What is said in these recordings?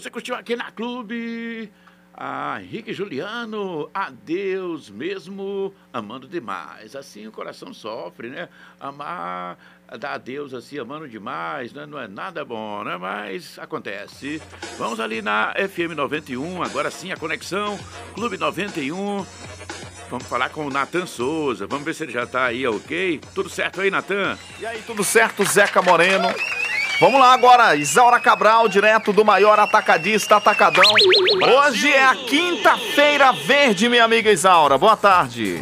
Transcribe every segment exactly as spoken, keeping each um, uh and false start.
Você curtiu aqui na Clube? Ah, Henrique Juliano, adeus mesmo, amando demais. Assim o coração sofre, né? Amar, dar adeus assim, amando demais, né? Não é nada bom, né? Mas acontece. Vamos ali na F M noventa e um, agora sim a conexão, Clube noventa e um. Vamos falar com o Natan Souza, vamos ver se ele já tá aí, ok? Tudo certo aí, Natan? E aí, tudo certo, Zeca Moreno? Vamos lá agora, Isaura Cabral, direto do maior atacadista Atacadão. Hoje é a quinta-feira verde, minha amiga Isaura. Boa tarde.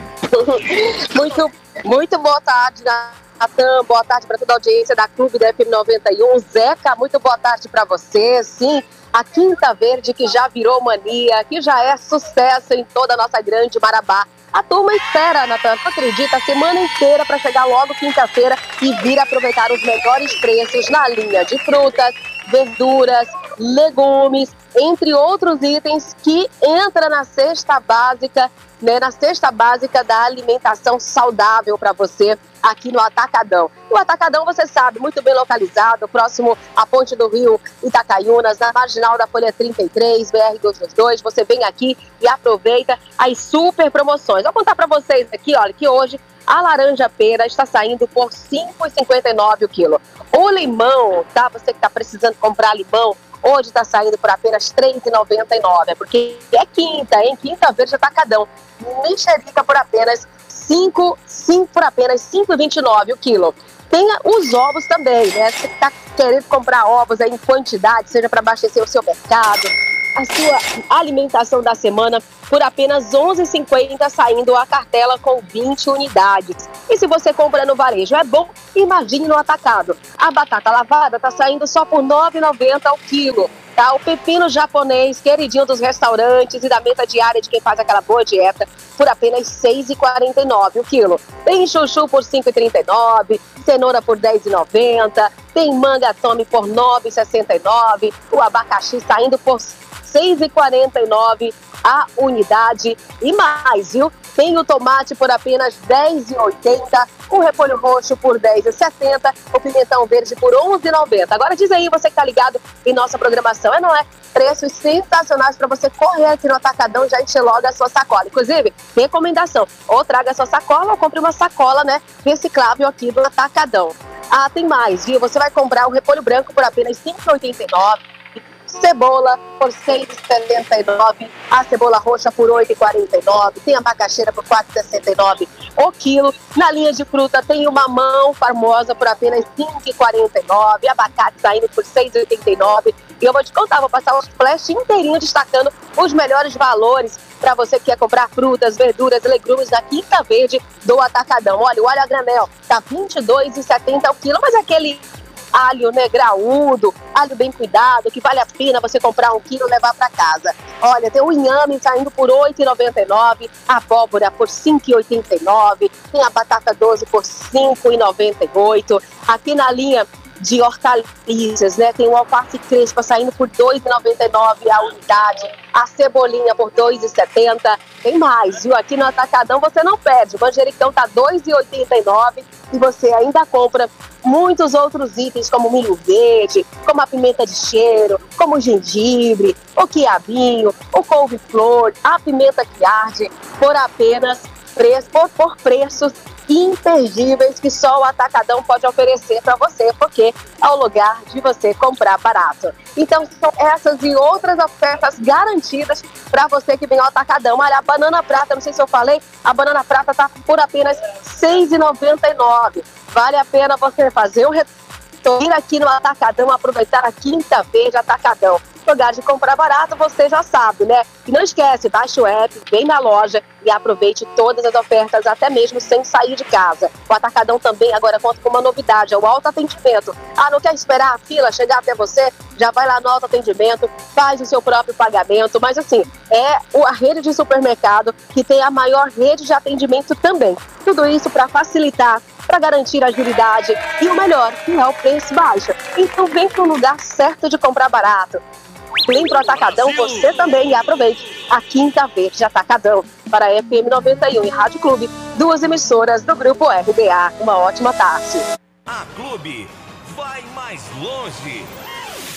Muito, muito boa tarde, Natan. Boa tarde para toda a audiência da Clube da F M noventa e um. Zeca, muito boa tarde para você. Sim, a Quinta Verde que já virou mania, que já é sucesso em toda a nossa grande Marabá. A turma espera, Natan, acredita, a semana inteira para chegar logo quinta-feira e vir aproveitar os melhores preços na linha de frutas, verduras, legumes, entre outros itens que entra na cesta básica, né, na cesta básica da alimentação saudável para você aqui no Atacadão. O Atacadão, você sabe, muito bem localizado, próximo à Ponte do Rio Itacaiunas, na marginal da Folha trinta e três, B R duzentos e vinte e dois. Você vem aqui e aproveita as super promoções. Vou contar para vocês aqui, olha, que hoje a laranja pera está saindo por cinco reais e cinquenta e nove centavos o quilo. O limão, tá? Você que está precisando comprar limão, hoje está saindo por apenas três reais e noventa e nove centavos, porque é quinta, hein? Quinta verde Atacadão. Mexerica por apenas cinco, cinco por apenas cinco reais e vinte e nove centavos o quilo. Tem os ovos também, né? Você está querendo comprar ovos aí em quantidade, seja para abastecer o seu mercado, a sua alimentação da semana, por apenas onze reais e cinquenta centavos, saindo a cartela com vinte unidades. E se você compra no varejo, é bom? Imagine no atacado. A batata lavada está saindo só por nove reais e noventa centavos ao quilo. Tá? O pepino japonês, queridinho dos restaurantes e da meta diária de quem faz aquela boa dieta, por apenas seis reais e quarenta e nove centavos o quilo. Tem chuchu por cinco reais e trinta e nove centavos, cenoura por dez reais e noventa centavos, tem manga tome por nove reais e sessenta e nove centavos, o abacaxi saindo por seis reais e quarenta e nove centavos a unidade e mais, viu? Tem o tomate por apenas dez reais e oitenta centavos, o repolho roxo por dez reais e setenta centavos, o pimentão verde por onze reais e noventa centavos. Agora diz aí, você que tá ligado em nossa programação, é não é? Preços sensacionais para você correr aqui no Atacadão e já encher logo a sua sacola. Inclusive, recomendação, ou traga a sua sacola ou compre uma sacola, né, reciclável aqui do Atacadão. Ah, tem mais, viu? Você vai comprar o repolho branco por apenas cinco reais e oitenta e nove centavos, cebola por seis reais e setenta e nove centavos, a cebola roxa por oito reais e quarenta e nove centavos, tem a macaxeira por quatro reais e sessenta e nove centavos o quilo. Na linha de fruta tem o mamão formosa por apenas cinco reais e quarenta e nove centavos, abacate saindo por seis reais e oitenta e nove centavos. E eu vou te contar, vou passar os flash inteirinho destacando os melhores valores para você que quer comprar frutas, verduras, legumes na Quinta Verde do Atacadão. Olha, o alho a granel tá vinte e dois reais e setenta centavos o quilo, mas aquele alho, né, graúdo, alho bem cuidado, que vale a pena você comprar um quilo e levar para casa. Olha, tem o inhame saindo por oito reais e noventa e nove centavos, a abóbora por cinco reais e oitenta e nove centavos, tem a batata doce por cinco reais e noventa e oito centavos. Aqui na linha de hortaliças, né, tem o alface crespa saindo por dois reais e noventa e nove centavos a unidade, a cebolinha por dois reais e setenta centavos. Tem mais, viu? Aqui no Atacadão você não perde. O manjericão tá dois reais e oitenta e nove centavos e você ainda compra muitos outros itens como milho verde, como a pimenta de cheiro, como o gengibre, o quiabinho, o couve-flor, a pimenta que arde, por apenas preço, por, por preços imperdíveis que só o Atacadão pode oferecer para você, porque é o lugar de você comprar barato. Então são essas e outras ofertas garantidas para você que vem ao Atacadão. Olha, a banana prata, não sei se eu falei, a banana prata está por apenas seis reais e noventa e nove centavos. Vale a pena você fazer o retorno, ir aqui no Atacadão, aproveitar a Quinta Verde Atacadão. Lugar de comprar barato, você já sabe, né? E não esquece, baixe o app, vem na loja e aproveite todas as ofertas, até mesmo sem sair de casa. O Atacadão também agora conta com uma novidade, é o autoatendimento. Ah, não quer esperar a fila chegar até você? Já vai lá no autoatendimento, faz o seu próprio pagamento. Mas assim, é a rede de supermercado que tem a maior rede de atendimento também. Tudo isso para facilitar, para garantir a agilidade e o melhor, que é o preço baixo. Então vem para o lugar certo de comprar barato. Vem pro Atacadão, você também, e aproveite a Quinta Verde Atacadão. Para a F M noventa e um e Rádio Clube, duas emissoras do Grupo R B A. Uma ótima tarde. A Clube vai mais longe.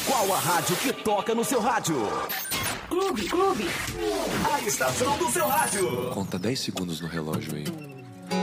Qual a rádio que toca no seu rádio? Clube, Clube. A estação do seu rádio. Conta dez segundos no relógio aí.